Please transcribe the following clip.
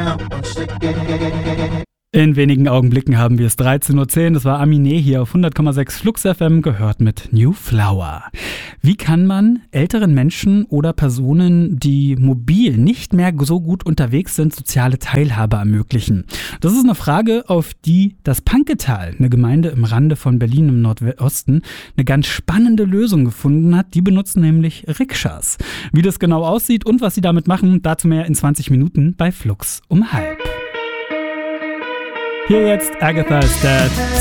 In wenigen Augenblicken haben wir es 13.10 Uhr. Das war Aminé hier auf 100,6 Flux FM, gehört mit New Flower. Wie kann man älteren Menschen oder Personen, die mobil nicht mehr so gut unterwegs sind, soziale Teilhabe ermöglichen? Das ist eine Frage, auf die das Panketal, eine Gemeinde im Rande von Berlin im Nordosten, eine ganz spannende Lösung gefunden hat. Die benutzen nämlich Rikschas. Wie das genau aussieht und was sie damit machen, dazu mehr in 20 Minuten bei Flux um 12:30. Hier jetzt Agatha is Dead.